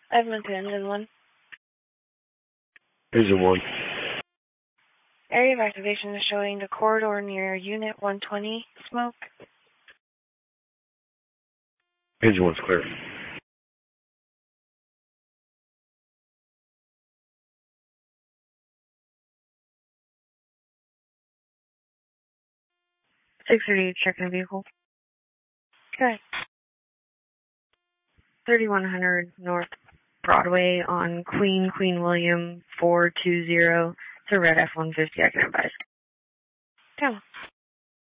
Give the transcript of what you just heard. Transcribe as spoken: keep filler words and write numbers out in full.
Edmonton, Engine one. Engine one. Area of activation is showing the corridor near Unit one twenty. Smoke. Engine one's clear. six thirty-eight, checking the vehicle. Okay. thirty-one hundred North Broadway on Queen, Queen William, four two zero. It's a red F one fifty, I can advise. Come on.